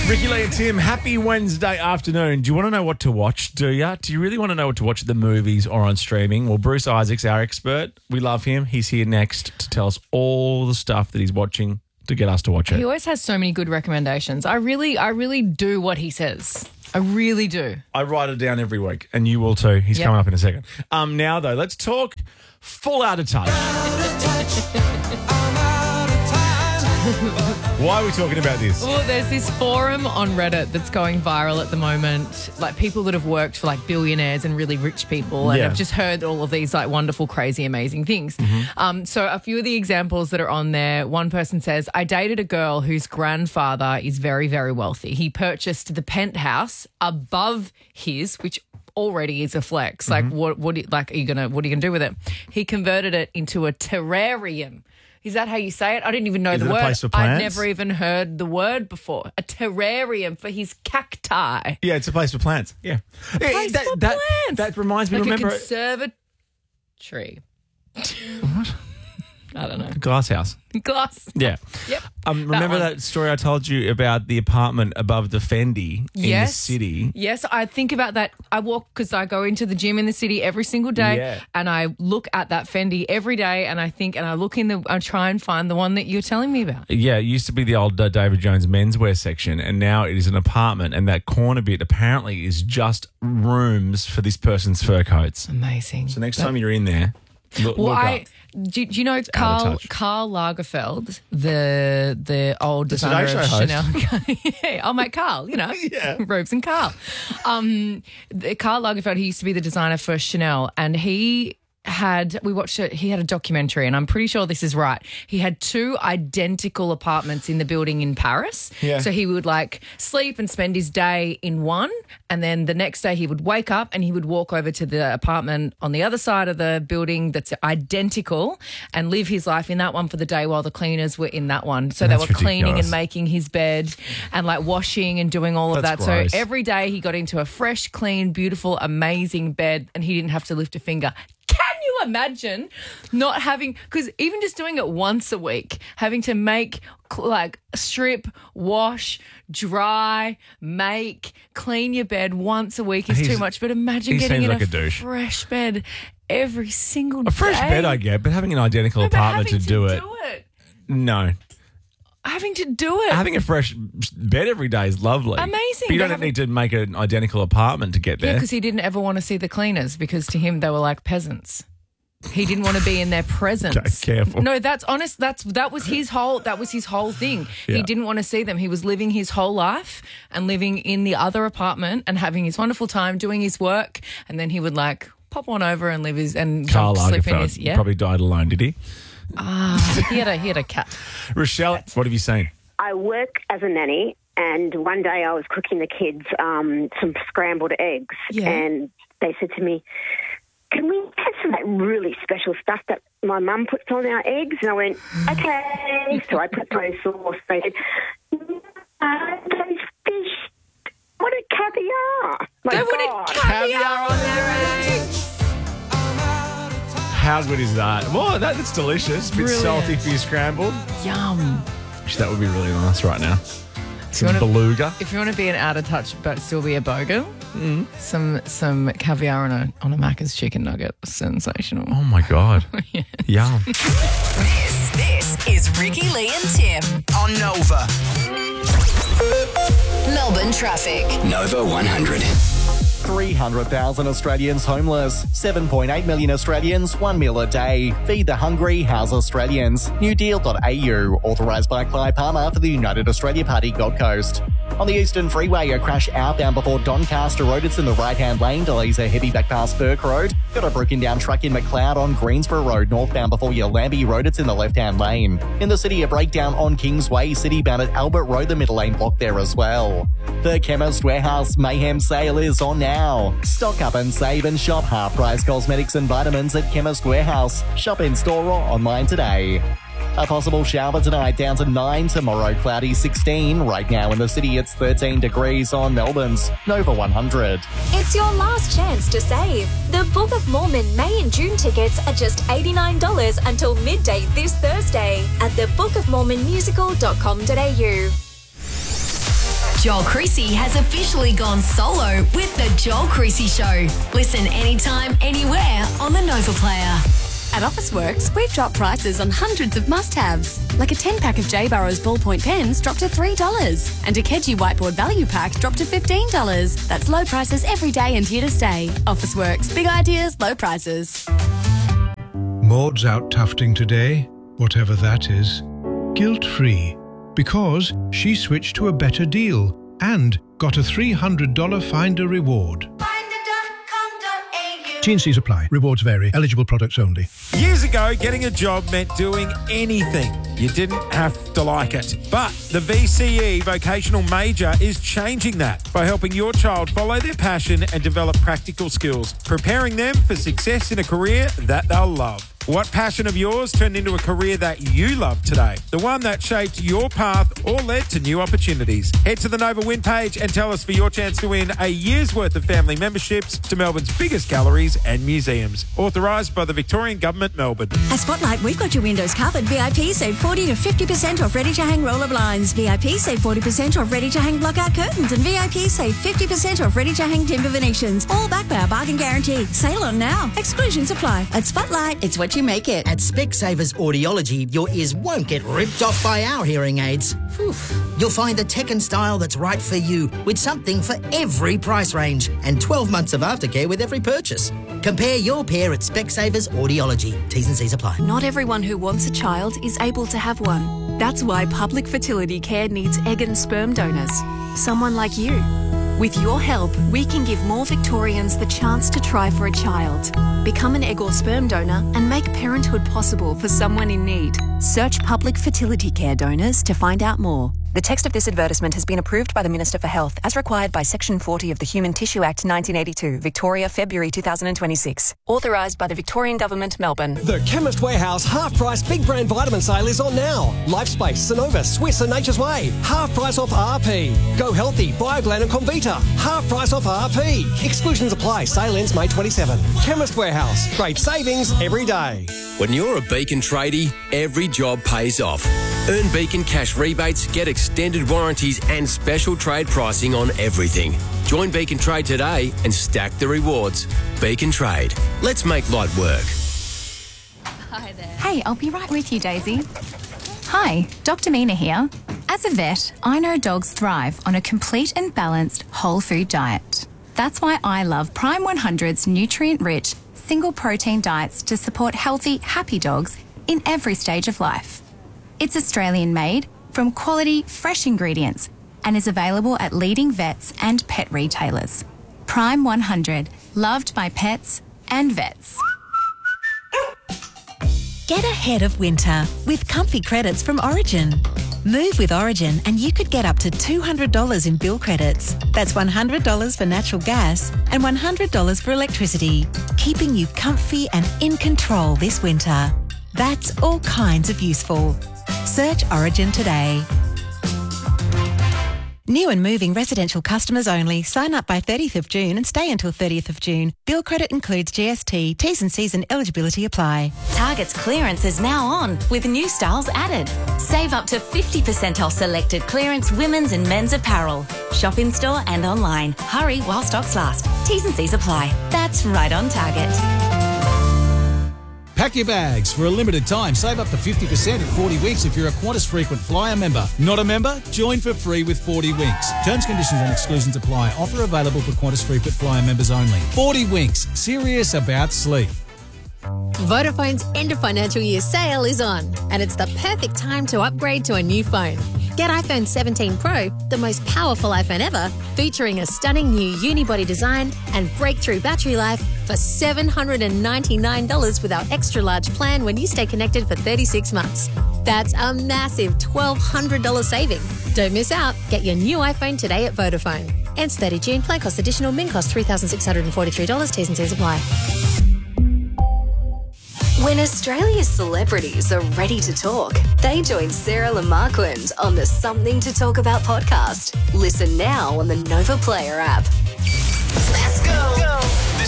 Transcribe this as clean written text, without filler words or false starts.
Ricky Lee and Tim, happy Wednesday afternoon. Do you want to know what to watch, do you? Do you really want to know what to watch at the movies or on streaming? Well, Bruce Isaacs, our expert, we love him. He's here next to tell us all the stuff that he's watching to get us to watch it. He always has so many good recommendations. I really do what he says. I really do. I write it down every week, and you will too. He's coming up in a second. Now, though, let's talk Full Out of Touch. Why are we talking about this? Well, there's this forum on Reddit that's going viral at the moment, like people that have worked for like billionaires and really rich people and have just heard all of these like wonderful, crazy, amazing things. So a few of the examples that are on there, one person says, I dated a girl whose grandfather is very, very wealthy. He purchased the penthouse above his, which already is a flex. Like what are you gonna do with it? He converted it into a terrarium. Is that how you say it? I didn't even know the word. Place for plants? I'd never even heard the word before. A terrarium for his cacti. Yeah, it's a place for plants. Yeah. Place for plants. That reminds me, Like remember... a conservatory. What? I don't know. Glass house. Glass. Yeah. Yep. Remember that story I told you about the apartment above the Fendi in the city? Yes, I think about that. I walk because I go into the gym in the city every single day and I look at that Fendi every day and I think and I look I try and find the one that you're telling me about. Yeah, it used to be the old David Jones menswear section and now it is an apartment and that corner bit apparently is just rooms for this person's fur coats. Amazing. So next time you're in there, look up. Do you know Karl Lagerfeld, the old designer of Chanel? Oh, my Karl, Robes and Karl. Karl Lagerfeld, he used to be the designer for Chanel, and he had a documentary, and I'm pretty sure this is right. He had 2 identical apartments in the building in Paris. Yeah. So he would like sleep and spend his day in one, and then the next day he would wake up and he would walk over to the apartment on the other side of the building that's identical and live his life in that one for the day while the cleaners were in that one. So they were cleaning and making his bed and like washing and doing all of that. Gross. So every day he got into a fresh, clean, beautiful, amazing bed and he didn't have to lift a finger. Can you imagine not having, because even just doing it once a week, having to make, like, strip, wash, dry, make, clean your bed once a week is too much. But imagine getting in a fresh bed every single day. A fresh bed I get, but having an identical apartment to do it. No. Having to do it. Having a fresh bed every day is lovely. Amazing. But you don't need to make an identical apartment to get there. Yeah, because he didn't ever want to see the cleaners because to him they were like peasants. He didn't want to be in their presence. Okay, careful. No, that's honest. That was his whole thing. Yeah. He didn't want to see them. He was living his whole life and living in the other apartment and having his wonderful time doing his work, and then he would like pop on over and live his and Karl sleep in his. Yeah, probably died alone. Did he? He had a cat. Rochelle, what have you seen? I work as a nanny, and one day I was cooking the kids some scrambled eggs, and they said to me, "Can we have some of that really special stuff that my mum puts on our eggs?" And I went, "Okay." So I put soy sauce. They said, "Those fish, what a caviar!" They wanted caviar on their eggs. How good is that? Well, that's delicious. A bit salty for your scrambled. Yum. Wish that would be really nice right now. Some beluga. If you want to be an out of touch but still be a bogan, some caviar on a Macca's chicken nugget. Sensational. Oh my God. Yes. Yum. This is Ricky Lee and Tim on Nova. Melbourne traffic. Nova 100. 300,000 Australians homeless, 7.8 million Australians, 1 meal a day. Feed the hungry, house Australians. Newdeal.au, authorised by Clive Palmer for the United Australia Party Gold Coast. On the Eastern Freeway, a crash outbound before Doncaster Road. It's in the right-hand lane. Delays are heavy back past Burke Road. Got a broken-down truck in McLeod on Greensborough Road, northbound before Yallambee Road. It's in the left-hand lane. In the city, a breakdown on Kingsway, city-bound at Albert Road, the middle lane blocked there as well. The Chemist Warehouse Mayhem Sale is on now. Stock up and save and shop half-price cosmetics and vitamins at Chemist Warehouse. Shop in-store or online today. A possible shower tonight, down to 9. Tomorrow, cloudy 16. Right now in the city, it's 13 degrees on Melbourne's Nova 100. It's your last chance to save. The Book of Mormon May and June tickets are just $89 until midday this Thursday at thebookofmormonmusical.com.au. Joel Creasy has officially gone solo with The Joel Creasy Show. Listen anytime, anywhere on the Nova Player. At Officeworks, we've dropped prices on hundreds of must-haves, like a 10-pack of J. Burrows ballpoint pens dropped to $3, and a Keji whiteboard value pack dropped to $15. That's low prices every day and here to stay. Officeworks, big ideas, low prices. Maud's out tufting today, whatever that is, guilt-free, because she switched to a better deal and got a $300 Finder reward. T&Cs apply. Rewards vary. Eligible products only. Years ago, getting a job meant doing anything. You didn't have to like it. But the VCE Vocational Major is changing that by helping your child follow their passion and develop practical skills, preparing them for success in a career that they'll love. What passion of yours turned into a career that you love today? The one that shaped your path or led to new opportunities. Head to the Nova Win page and tell us for your chance to win a year's worth of family memberships to Melbourne's biggest galleries and museums. Authorised by the Victorian Government, Melbourne. At Spotlight, we've got your windows covered. VIP save 40 to 50% off ready-to-hang roller blinds. VIP save 40% off ready-to-hang block-out curtains. And VIP save 50% off ready-to-hang timber Venetians. All backed by our bargain guarantee. Sale on now. Exclusions apply. At Spotlight, it's what you make it. At Specsavers Audiology, your ears won't get ripped off by our hearing aids. Whew. You'll find the tech and style that's right for you, with something for every price range, and 12 months of aftercare with every purchase. Compare your pair at Specsavers Audiology. T's and C's apply. Not everyone who wants a child is able to have one. That's why Public Fertility Care needs egg and sperm donors. Someone like you. With your help, we can give more Victorians the chance to try for a child. Become an egg or sperm donor and make parenthood possible for someone in need. Search Public Fertility Care donors to find out more. The text of this advertisement has been approved by the Minister for Health as required by Section 40 of the Human Tissue Act 1982, Victoria, February 2026. Authorised by the Victorian Government, Melbourne. The Chemist Warehouse half-price big brand vitamin sale is on now. Lifespace, Synovus, Swiss and Nature's Way. Half price off RP. Go Healthy, Bioglan and Comvita. Half price off RP. Exclusions apply. Sale ends May 27. Chemist Warehouse. Great savings every day. When you're a Beacon tradie, every job pays off. Earn Beacon cash rebates, get extended warranties and special trade pricing on everything. Join Beacon Trade today and stack the rewards. Beacon Trade. Let's make light work. Hi there. Hey, I'll be right with you, Daisy. Hi, Dr. Mina here. As a vet, I know dogs thrive on a complete and balanced whole food diet. That's why I love Prime 100's nutrient-rich, single protein diets to support healthy, happy dogs in every stage of life. It's Australian-made, from quality, fresh ingredients, and is available at leading vets and pet retailers. Prime 100, loved by pets and vets. Get ahead of winter with comfy credits from Origin. Move with Origin and you could get up to $200 in bill credits. That's $100 for natural gas and $100 for electricity, keeping you comfy and in control this winter. That's all kinds of useful. Search Origin today. New and moving residential customers only. Sign up by 30th of June and stay until 30th of June. Bill credit includes GST. T's and C's and eligibility apply. Target's clearance is now on with new styles added. Save up to 50% off selected clearance women's and men's apparel. Shop in store and online. Hurry while stocks last. T's and C's apply. That's right on Target. Pack your bags. For a limited time, save up to 50% at 40 Winks if you're a Qantas Frequent Flyer member. Not a member? Join for free with 40 Winks. Terms, conditions and exclusions apply. Offer available for Qantas Frequent Flyer members only. 40 Winks. Serious about sleep. Vodafone's end of financial year sale is on, and it's the perfect time to upgrade to a new phone. Get iPhone 17 Pro, the most powerful iPhone ever, featuring a stunning new unibody design and breakthrough battery life for $799 with our extra large plan when you stay connected for 36 months. That's a massive $1,200 saving. Don't miss out. Get your new iPhone today at Vodafone. Ends 30 June. Plan cost additional. Min cost $3,643. T's and C's apply. When Australia's celebrities are ready to talk, they join Sarah Lamarquand on the Something to Talk About podcast. Listen now on the Nova Player app.